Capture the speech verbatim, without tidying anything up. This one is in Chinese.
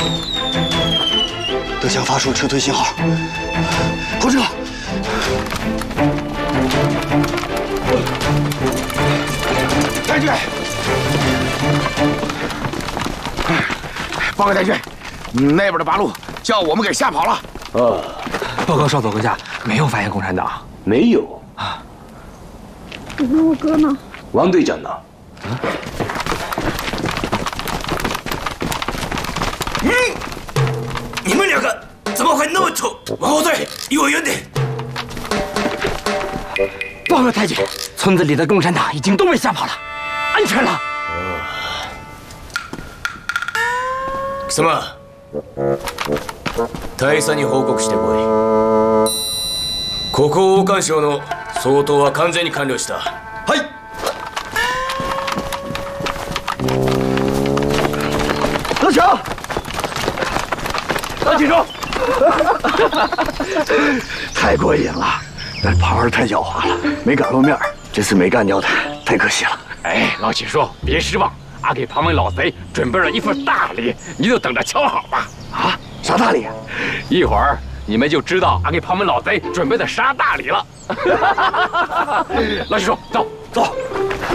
德强发出撤退信号，后撤！ 太君，报告太君，那边的八路叫我们给吓跑了。 啊， 报告少佐阁下，没有发现共产党。 没有啊。 那我哥呢？ 王队长呢？ 啊？ 嗯，你们两个怎么会那么丑？往后退，离我远点！ 报告太君，村子里的共产党已经都被吓跑了，安全了。 貴様、大佐に報告してこい。ここ王冠省の掃討は完全に完了した。はい。 德强，赶紧说！太过瘾了，但是庞儿太狡猾了，没敢露面，这次没干掉他，太可惜了。 哎，老七叔，别失望，俺给旁边老贼准备了一份大礼，你就等着瞧好吧。 啊，啥大礼啊？ 一会儿你们就知道俺给旁边老贼准备的啥大礼了。老七叔，走走。